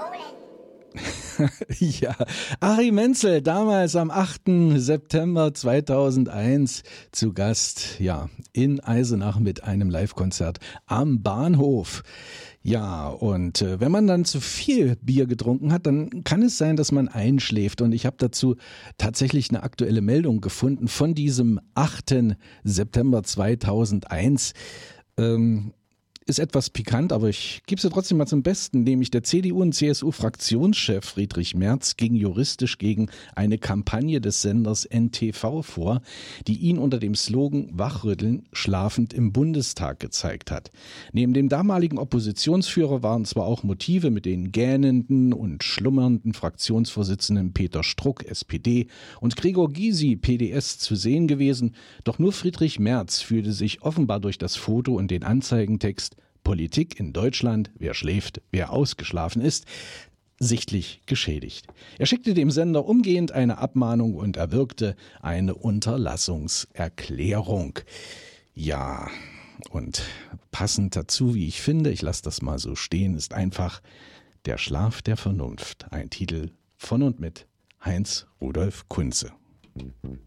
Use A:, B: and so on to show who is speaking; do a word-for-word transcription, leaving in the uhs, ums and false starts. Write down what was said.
A: Ja, Achim Mentzel, damals am achten September zweitausendeins zu Gast, ja, in Eisenach mit einem Live-Konzert am Bahnhof. Ja, und äh, wenn man dann zu viel Bier getrunken hat, dann kann es sein, dass man einschläft. Und ich habe dazu tatsächlich eine aktuelle Meldung gefunden von diesem achten September zweitausendeins. Ähm, Ist etwas pikant, aber ich gebe sie trotzdem mal zum Besten, nämlich der C D U- und C S U-Fraktionschef Friedrich Merz ging juristisch gegen eine Kampagne des Senders N T V vor, die ihn unter dem Slogan Wachrütteln schlafend im Bundestag gezeigt hat. Neben dem damaligen Oppositionsführer waren zwar auch Motive mit den gähnenden und schlummernden Fraktionsvorsitzenden Peter Struck, S P D, und Gregor Gysi, P D S, zu sehen gewesen, doch nur Friedrich Merz fühlte sich offenbar durch das Foto und den Anzeigentext Politik in Deutschland, wer schläft, wer ausgeschlafen ist, sichtlich geschädigt. Er schickte dem Sender umgehend eine Abmahnung und erwirkte eine Unterlassungserklärung. Ja, und passend dazu, wie ich finde, ich lasse das mal so stehen, ist einfach Der Schlaf der Vernunft, ein Titel von und mit Heinz Rudolf Kunze. Mhm.